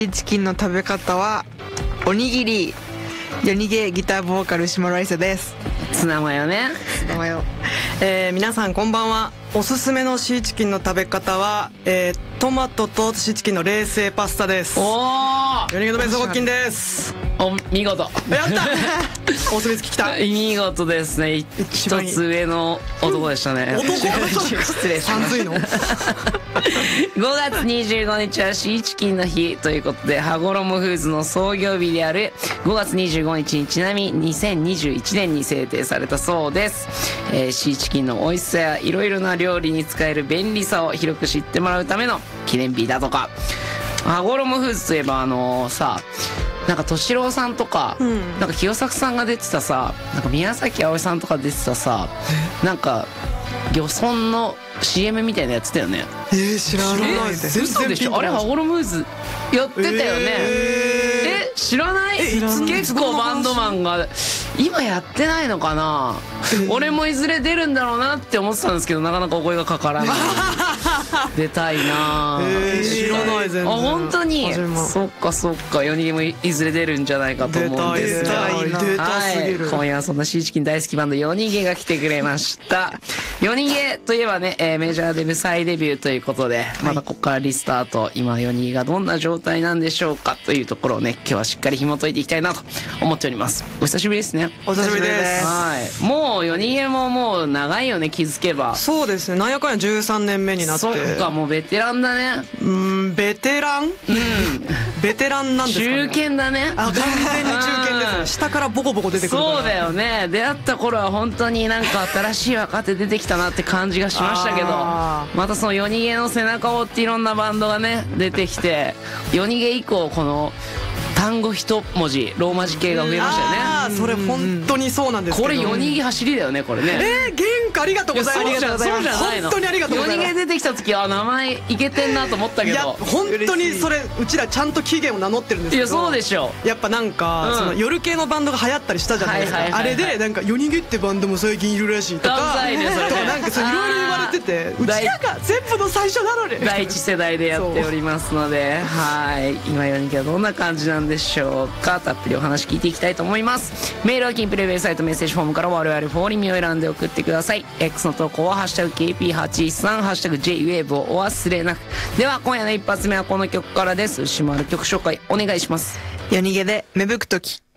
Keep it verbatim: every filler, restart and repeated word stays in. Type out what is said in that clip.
チキンの食べ方はおにぎり。夜逃げギターボーカル島ライサです。 ツナマヨね。 ツナマヨ。 えー、皆さんこんばんは。おすすめのシーチキンの食べ方は、えー、トマトとシーチキンの冷製パスタです。 おー、 夜逃げのベースホッキンです。 お見事。 やったお墨付ききた。 見事ですね。一つ上の男でしたね。 男失礼しました。ごがつにじゅうごにちはシーチキンの日ということで、羽衣フーズの創業日であるごがつにじゅうごにちにちなみにせんにじゅういちねんに制定されたそうです。えー、シーチキンの美味しさやいろいろな料理に使える便利さを広く知ってもらうための記念日だとか。羽衣フーズといえばあのー、さなんか敏郎さんとか、うん、なんか清作さんが出てたさ、なんか宮崎あおいさんとか出てたさ、なんか漁村の シーエム みたいなやつだよね。 えー、知らないです。 嘘でしょ。あれ羽衣フーズやってたよね。えー、え知らない？結構バンドマンが今やってないのかな。俺もいずれ出るんだろうなって思ってたんですけど、なかなかお声がかからない。出たいな。 えー、知らない。全然。 あ、本当に。そっかそっか。夜逃げもいずれ出るんじゃないかと思うんですが、はい、今夜はそんなシーチキン大好きバンド夜逃げが来てくれました。夜逃げといえばね、えー、メジャーデビュー再デビューということで、またここからリスタート、今夜逃げがどんな状態なんでしょうかというところをね、今日はしっかり紐解いていきたいなと思っております。お久しぶりですね。 お久しぶりです。 はい。もう夜逃げももう長いよね、気づけば。 そうですね。なんやかんやじゅうさんねんめになって。 そっか、もうベテランだね。 うん、ベテラン？うん。ベテランなんですかね。 中堅だね。 あ、完全に中堅ですね。下からボコボコ出てくるから。 そうだよね。出会った頃は本当になんか新しい若手出てきたなって感じがしましたけど、またその夜逃げの背中を追っていろんなバンドがね出てきて、夜逃げ以降この単語一文字ローマ字系が増えましたよね。 ああ、それ本当にそうなんですけど、 これ夜逃げ走りだよね、これね。 えー、原価ありがとうございます。 そうじゃないの。 本当にありがとうございます。 夜逃げ出てきた時は名前いけてんなと思ったけど、いや本当にそれうちらちゃんと起源を名乗ってるんですけど。 いやそうでしょ。 やっぱなんか、うん、その夜系のバンドが流行ったりしたじゃないですか。あれでなんか夜逃げってバンドも最近いるらしいとか、 ね、 とかなんかそういろいろ言われてて、うちらが全部の最初なのに第一世代でやっておりますので、はい今夜逃げはどんな感じなんでしょうか。たっぷりお話聞いていきたいと思います。メールはキンプレイウェブサイトメッセージフォームから我々フォーリミを選んで送ってください。 X の投稿はハッシュタグ ケーピーはちいちさん ハッシュタグ ジェイウェーブ をお忘れなく。では今夜の一発目はこの曲からです。牛丸曲紹介お願いします。 夜逃げで芽吹く時。